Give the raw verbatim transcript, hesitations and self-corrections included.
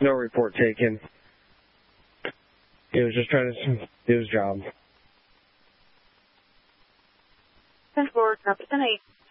No report taken. He was just trying to do his job. ten four, copy ten eight.